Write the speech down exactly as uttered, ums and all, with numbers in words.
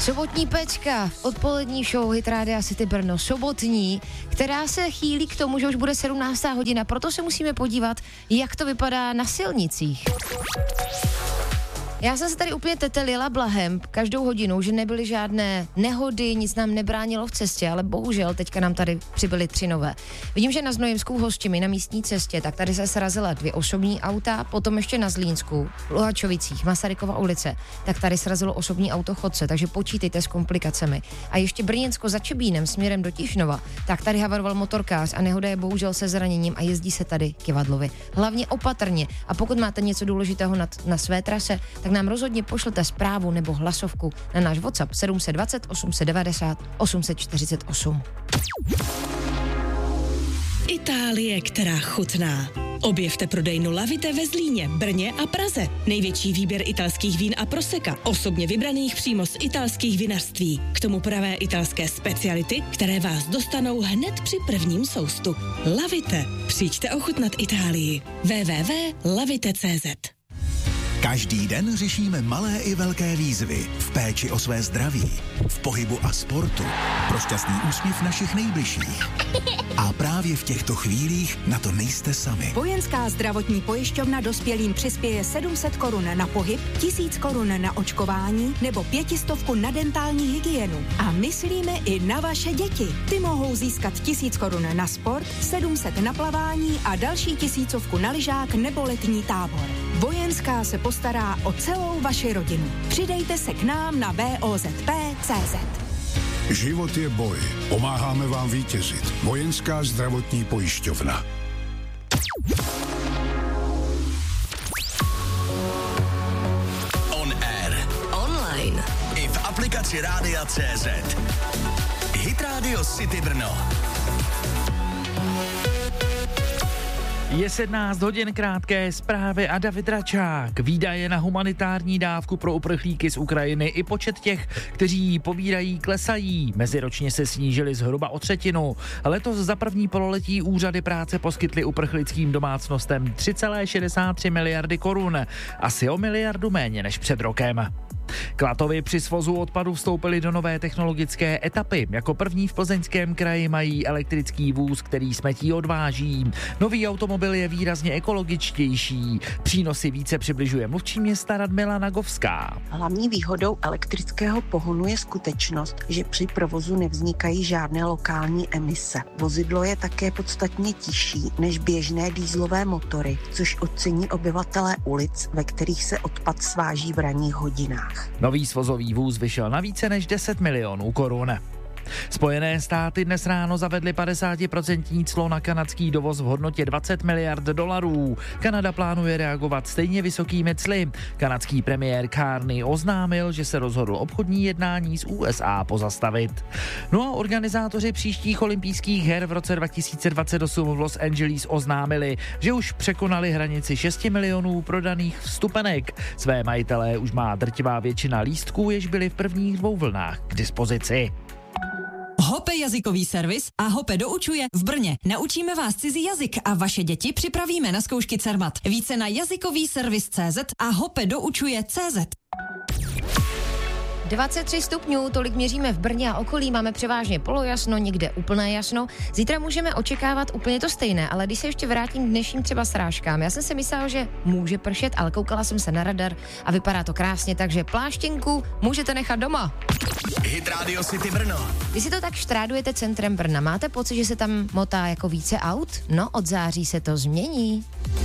Sobotní pecka, odpolední show Hit Rádia City Brno, sobotní, která se chýlí k tomu, že už bude sedmnáctá hodina, proto se musíme podívat, jak to vypadá na silnicích. Já jsem se tady úplně tetelila blahem každou hodinu, že nebyly žádné nehody, nic nám nebránilo v cestě, ale bohužel teďka nám tady přibyly tři nové. Vidím, že na Znojemskou Hostimi na místní cestě, tak tady se srazila dvě osobní auta, potom ještě na Zlínsku, v Luhačovicích, Masarykova ulice, tak tady srazilo osobní auto chodce, takže počítejte s komplikacemi. A ještě Brněnsko za Čebínem směrem do Tišnova, tak tady havaroval motorkář a nehoda je bohužel se zraněním a jezdí se tady Kyvadlovy. Hlavně opatrně a pokud máte něco důležitého na, na své trase, tak nám rozhodně pošlete zprávu nebo hlasovku na náš WhatsApp sedm set dvacet, osm set devadesát, osm set čtyřicet osm. Itálie, která chutná. Objevte prodejnu Lavite ve Zlíně, Brně a Praze. Největší výběr italských vín a proseka, osobně vybraných přímo z italských vinařství. K tomu pravé italské speciality, které vás dostanou hned při prvním soustu. Lavite. Přijďte ochutnat Itálii. w w w tečka lavite tečka c z. Každý den řešíme malé i velké výzvy v péči o své zdraví, v pohybu a sportu, pro šťastný úsměv našich nejbližších. A právě v těchto chvílích na to nejste sami. Vojenská zdravotní pojišťovna dospělým přispěje sedm set korun na pohyb, tisíc korun na očkování nebo pětistovku na dentální hygienu. A myslíme i na vaše děti. Ty mohou získat tisíc korun na sport, sedm set na plavání a další tisícovku na lyžák nebo letní tábor. Vojenská se postará o celou vaši rodinu. Přidejte se k nám na v o z p tečka c z. Život je boj. Pomáháme vám vítězit. Vojenská zdravotní pojišťovna. On air. Online. I v aplikaci Rádia C Z. Hit Radio City Brno. Je sedmnáct hodin, krátké zprávy a David Račák. Výdaje na humanitární dávku pro uprchlíky z Ukrajiny i počet těch, kteří ji pobírají, klesají. Meziročně se snížily zhruba o třetinu. Letos za první pololetí úřady práce poskytly uprchlickým domácnostem tři celé šedesát tři miliardy korun. Asi o miliardu méně než před rokem. Klatovy při svozu odpadu vstoupily do nové technologické etapy. Jako první v Plzeňském kraji mají elektrický vůz, který smetí odváží. Nový automobil je výrazně ekologičtější. Přínosy více přibližuje mluvčí města Radmila Nagovská. Hlavní výhodou elektrického pohonu je skutečnost, že při provozu nevznikají žádné lokální emise. Vozidlo je také podstatně tižší než běžné dieselové motory, což ocení obyvatelé ulic, ve kterých se odpad sváží v ranních hodinách. Nový svozový vůz vyšel na více než deset milionů korun. Spojené státy dnes ráno zavedly padesátiprocentní clo na kanadský dovoz v hodnotě dvacet miliard dolarů. Kanada plánuje reagovat stejně vysokými cly. Kanadský premiér Carney oznámil, že se rozhodl obchodní jednání s U S A pozastavit. No a organizátoři příštích olympijských her v roce dva tisíce dvacet osm v Los Angeles oznámili, že už překonali hranici šesti milionů prodaných vstupenek. Své majitelé už má drtivá většina lístků, jež byly v prvních dvou vlnách k dispozici. Hope jazykový servis a Hope doučuje v Brně. Naučíme vás cizí jazyk a vaše děti připravíme na zkoušky Cermat. Více na jazykový servis tečka cé zet a Hope doučuje tečka cé zet. dvacet tři stupňů, tolik měříme v Brně a okolí, máme převážně polojasno, někde úplné jasno. Zítra můžeme očekávat úplně to stejné, ale když se ještě vrátím k dnešním třeba srážkám, já jsem si myslela, že může pršet, ale koukala jsem se na radar a vypadá to krásně, takže pláštěnku můžete nechat doma. Hit Radio City Brno. Když si to tak štrádujete centrem Brna, máte pocit, že se tam motá jako více aut? No, od září se to změní.